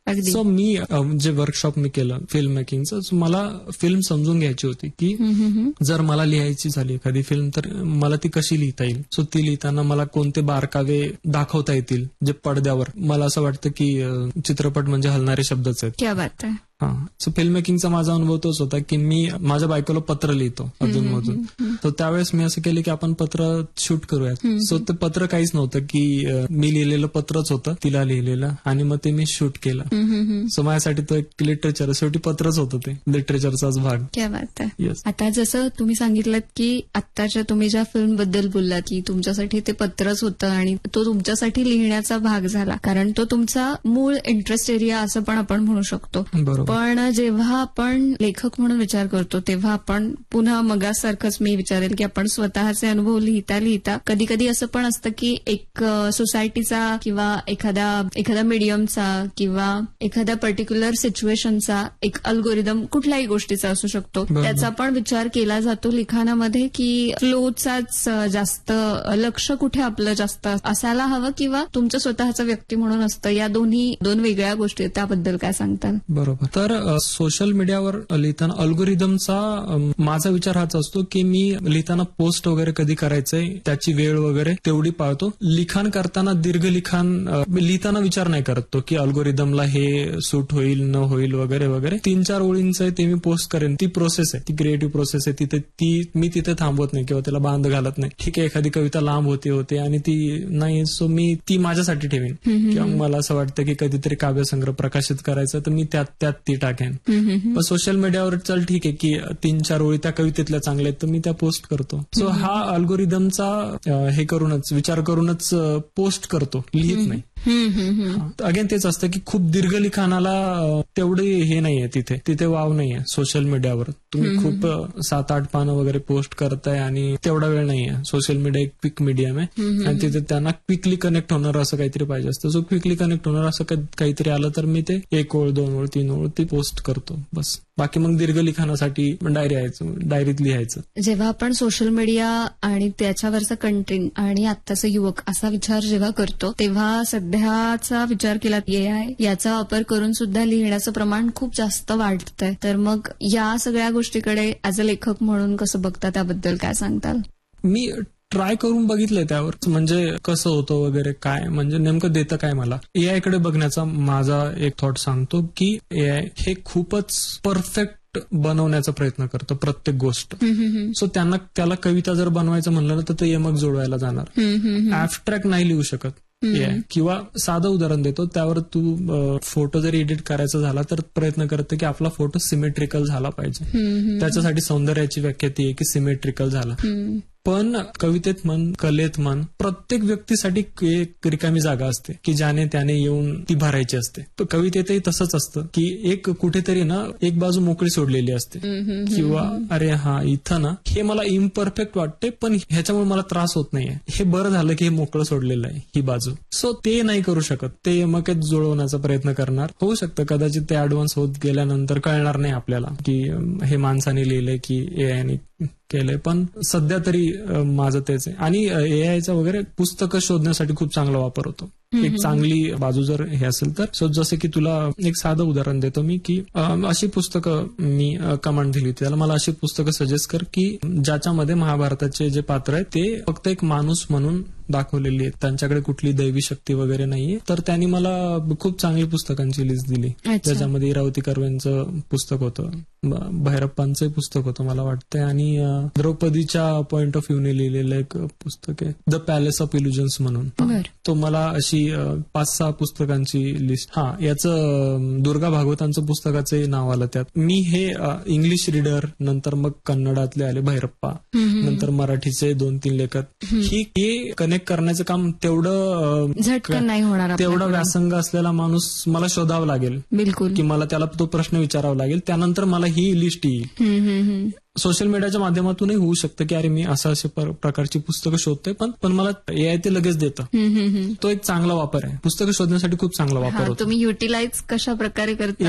अगदी. सो मी जे वर्कशॉप मी केलं फिल्म मेकिंगचं, मला फिल्म समजून घ्यायची होती की जर मला लिहायची झाली एखादी फिल्म तर मला ती कशी लिहिता येईल. सो ती लिहिताना मला कोणते बारकावे दाखवता येतील जे पडद्यावर. मला असं वाटतं की चित्रपट म्हणजे हलणारे शब्दच आहेत. क्या बात आहे. सो फिल्म मेकिंगचा माझा अनुभव तोच होता की मी माझ्या बायकोला पत्र लिहितो अधूनमधून. तर त्यावेळेस मी असं केलं की आपण पत्र शूट करूयात. सो ते पत्र काहीच नव्हतं की मी लिहिलेलं पत्रच होतं तिला लिहिलेलं आणि मग ते मी शूट केलं. सो माझ्यासाठी तो एक लिटरेचर, शेवटी पत्रच होतं ते, लिटरेचरचाच भाग. क्या बात आहे. येस. आता जसं तुम्ही सांगितलं की आत्ताच्या तुम्ही ज्या फिल्म बद्दल बोललात की तुमच्यासाठी ते पत्रच होतं आणि तो तुमच्यासाठी लिहिण्याचा भाग झाला, कारण तो तुमचा मूळ इंटरेस्ट एरिया असं पण आपण म्हणू शकतो. बरोबर. पण जेव्हा आपण लेखक म्हणून विचार करतो तेव्हा आपण पुन्हा मगासारखंच मी विचारेल की आपण स्वतःचे अनुभव लिहिता लिहिता कधी कधी असं पण असतं की एक सोसायटीचा किंवा एखादा मीडियमचा किंवा एखाद्या पर्टिक्युलर सिच्युएशनचा एक अल्गोरिदम कुठल्याही गोष्टीचा असू शकतो, त्याचा पण विचार केला जातो लिखाणामध्ये की फ्लोचाच जास्त लक्ष कुठे आपलं जास्त असायला हवं किंवा तुमचं स्वतःचं व्यक्ती म्हणून असतं. या दोन वेगळ्या गोष्टी आहेत, त्याबद्दल काय सांगताल? बरोबर. तर सोशल मीडियावर लिहिताना अल्गोरिदमचा माझा विचार हाच असतो की मी लिहिताना पोस्ट वगैरे कधी करायचंय त्याची वेळ वगैरे तेवढी पाळतो. लिखाण करताना दीर्घ लिखाण लिहिताना विचार नाही करत तो की अल्गोरिदमला हे सूट होईल न होईल वगैरे वगैरे. 3-4 ओळींचं आहे ते मी पोस्ट करेन. ती प्रोसेस आहे, ती क्रिएटिव्ह प्रोसेस आहे. मी तिथे थांबवत नाही किंवा त्याला बांध घालत नाही. ठीक आहे, एखादी कविता लांब होते आणि ती नाही, सो मी ती माझ्यासाठी ठेवीन. किंवा मला असं वाटतं की कधीतरी काव्यसंग्रह प्रकाशित करायचा तर मी त्यात ती टाकेन. पण सोशल मीडियावर चल ठीक आहे की 3-4 ओळी त्या कवितेतल्या चांगल्या आहेत तर मी त्या पोस्ट करतो. सो हा अल्गोरिदमचा हे करूनच विचार करूनच पोस्ट करतो, लिहित नाही. अगेन तेच असतं की खूप दीर्घ लिखाणाला तेवढे हे नाहीये, तिथे वाव नाहीये सोशल मीडियावर. तुम्ही खूप 7-8 पानं वगैरे पोस्ट करताय आणि तेवढा वेळ नाहीये. सोशल मीडिया एक क्विक मीडियम आहे आणि तिथे त्यांना क्विकली कनेक्ट होणार असं काहीतरी पाहिजे असतं. सो क्विकली कनेक्ट होणार असं काहीतरी आलं तर मी ते 1 ओळ 2 ओळ 3 ओळ ती पोस्ट करतो बस. बाकी मग दीर्घ लिखाणासाठी डायरीत लिहायचं. जेव्हा आपण सोशल मीडिया आणि त्याच्यावरचा कंटेंट आणि आत्ताचे युवक असा विचार जेव्हा करतो तेव्हा सध्याचा विचार केला AI याचा वापर करून सुद्धा लिहिण्याचं प्रमाण खूप जास्त वाढतंय. तर मग या सगळ्या गोष्टीकडे ऍज अ लेखक म्हणून कसं बघता, त्याबद्दल काय सांगताल? मी ट्राय करून बघितलंय त्यावर, म्हणजे कसं होतं वगैरे, काय म्हणजे नेमकं देतं काय. मला AI कडे बघण्याचा माझा एक थॉट सांगतो की AI हे खूपच परफेक्ट बनवण्याचा प्रयत्न करतो प्रत्येक गोष्ट. सो त्याला कविता जर बनवायचं म्हणलं ना तर ते यमक जोडवायला जाणार. ऍब्स्ट्रॅक्ट नाही लिहू शकत किंवा साधं उदाहरण देतो, त्यावर तू फोटो जरी एडिट करायचा झाला तर प्रयत्न करते की आपला फोटो सिमेट्रिकल झाला पाहिजे. त्याच्यासाठी सौंदर्याची व्याख्या ती आहे की सिमेट्रिकल झाला. पण कवितेत म्हण, कलेत म्हण, प्रत्येक व्यक्तीसाठी एक रिकामी जागा असते की ज्याने त्याने येऊन ती भरायची असते. तर कवितेतही तसंच असतं की एक कुठेतरी ना एक बाजू मोकळी सोडलेली असते किंवा अरे हा इथं ना हे मला इम्परफेक्ट वाटते पण ह्याच्यामुळे मला त्रास होत नाहीये, हे बरं झालं की हे मोकळं सोडलेलं आहे ही बाजू. सो ते नाही करू शकत, ते मग जुळवण्याचा प्रयत्न करणार. होऊ शकतं कदाचित ते ऍडव्हान्स होत गेल्यानंतर कळणार नाही आपल्याला की हे माणसाने लिहिलंय की AI केलंय. पण सध्या तरी माझं तेच आहे. आणि AIचा वगैरे पुस्तकं शोधण्यासाठी खूप चांगला वापर होतो. एक चांगली बाजू जर हे असेल तर. सो जसे की तुला एक साधं उदाहरण देतो मी की अशी पुस्तकं मी कमांड दिली होती त्याला, मला अशी पुस्तकं सजेस्ट कर की ज्याच्यामध्ये महाभारताचे जे पात्र आहेत ते फक्त एक माणूस म्हणून दाखवलेली आहेत, त्यांच्याकडे कुठली दैवी शक्ती वगैरे नाहीये. तर त्यांनी मला खूप चांगली पुस्तकांची लिस्ट दिली, ज्याच्यामध्ये इरावती कर्वेंचं पुस्तक होतं, भैरप्पांचं पुस्तक होतं मला वाटतंय, आणि द्रौपदीच्या पॉइंट ऑफ व्ह्यूने लिहिलेलं एक पुस्तक आहे द पॅलेस ऑफ इल्युजन्स म्हणून. तो मला अशी 5-6 पुस्तकांची लिस्ट. याचं दुर्गा भागवतांचं पुस्तकाचे नाव आलं त्यात. मी हे इंग्लिश रीडर, नंतर मग कन्नडातले आले भैरप्पा, नंतर मराठीचे 2-3 लेखक. हे कनेक्ट करण्याचं काम तेवढं झटकन नाही होणार. तेवढा व्यासंग असलेला माणूस मला शोधावा लागेल, बिलकुल, की मला त्याला तो प्रश्न विचारावा लागेल, त्यानंतर मला ही लिस्ट येईल. सोशल मीडियाच्या माध्यमातूनही होऊ शकतं की अरे मी अशा प्रकारची पुस्तकं शोधतोय, पण मला AI ते लगेच देतं. तो एक चांगला वापर आहे, पुस्तकं शोधण्यासाठी खूप चांगला वापर होतो. तुम्ही युटिलाइज कशा प्रकारे करता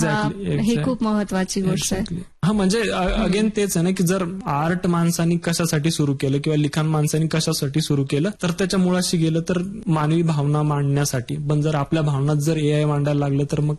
हे खूप महत्वाची गोष्ट आहे. म्हणजे अगेन तेच आहे ना की जर आर्ट माणसांनी कशासाठी सुरू केलं किंवा लिखाण माणसांनी कशासाठी सुरू केलं तर त्याच्या मुळाशी गेलं तर मानवी भावना मांडण्यासाठी. पण जर आपल्या भावनात जर AI मांडायला लागलं तर मग